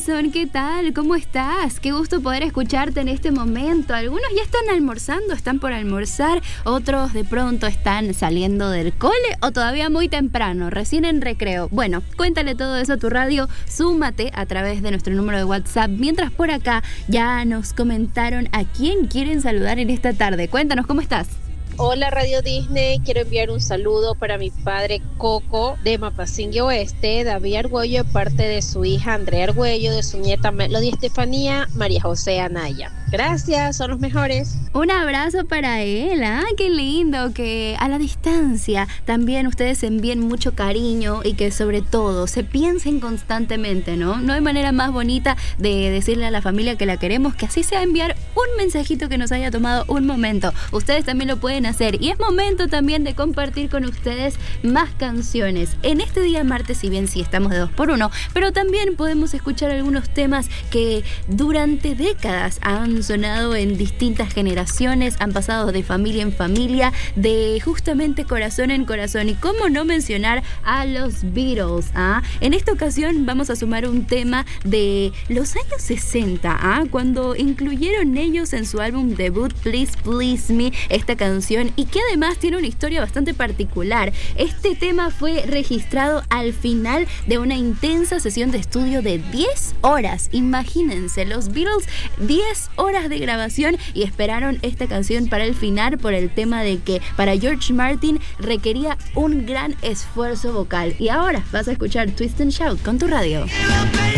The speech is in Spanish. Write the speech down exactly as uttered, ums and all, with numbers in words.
Jason, ¿qué tal? ¿Cómo estás? Qué gusto poder escucharte en este momento. Algunos ya están almorzando, están por almorzar, otros de pronto están saliendo del cole o todavía muy temprano, recién en recreo. Bueno, cuéntale todo eso a tu radio, súmate a través de nuestro número de WhatsApp, mientras por acá ya nos comentaron a quién quieren saludar en esta tarde. Cuéntanos, ¿cómo estás? Hola Radio Disney, quiero enviar un saludo para mi padre Coco de Mapasingui Oeste, David Argüello, de parte de su hija Andrea Argüello, de su nieta Melody Estefanía, María José Anaya. Gracias, son los mejores. Un abrazo para él, ¿ah? Qué lindo que a la distancia también ustedes envíen mucho cariño y que sobre todo se piensen constantemente, ¿no? No hay manera más bonita de decirle a la familia que la queremos que así sea enviar un mensajito que nos haya tomado un momento. Ustedes también lo pueden hacer y es momento también de compartir con ustedes más canciones. En este día martes, si bien sí estamos de dos por uno, pero también podemos escuchar algunos temas que durante décadas han sonado en distintas generaciones, han pasado de familia en familia, de justamente corazón en corazón. Y cómo no mencionar a los Beatles, ¿ah? En esta ocasión vamos a sumar un tema de los años sesenta, ¿ah? Cuando incluyeron ellos en su álbum debut Please Please Me esta canción, y que además tiene una historia bastante particular. Este tema fue registrado al final de una intensa sesión de estudio de diez horas. Imagínense, los Beatles, diez horas de grabación, y esperaron esta canción para el final por el tema de que para George Martin requería un gran esfuerzo vocal. Y ahora vas a escuchar Twist and Shout con tu radio.